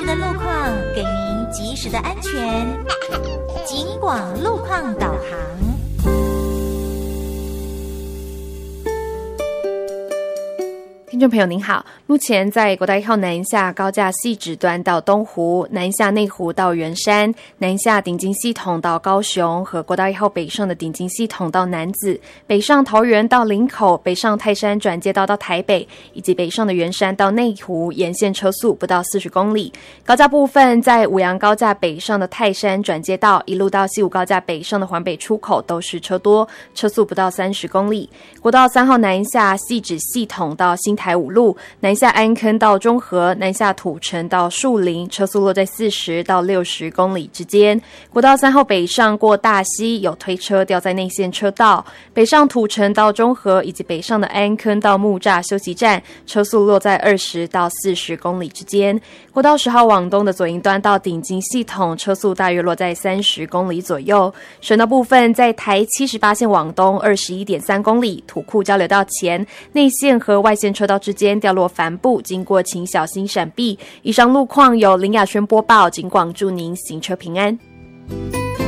的路况，给您及时的安全。警广路况导航。 听众朋友您好，目前在国道1号南下高架汐止段到东湖、南下内湖到圆山、南下顶金系统到高雄和国道1号北上的顶金系统到楠梓、北上桃园到林口、北上泰山转接道到台北，以及北上的圆山到内湖沿线车速不到40公里。高架部分在五杨高架北上的泰山转接道一路到西武高架北上的环北出口都是车多，车速不到30公里。国道3号南下汐止系统到新台5路，南下安坑到中和，南下土城到树林，车速落在40到60公里之间。国道3号北上过大溪，有推车掉在内线车道，北上土城到中和以及北上的安坑到木栅休息站，车速落在20到40公里之间。国道10号往东的左营端到顶金系统，车速大约落在30公里左右。省道部分在台78线往东 21.3 公里，土库交流道前，内线和外线车道之间掉落帆布，经过请小心闪避。以上路况由林雅轩播报，警广祝您行车平安。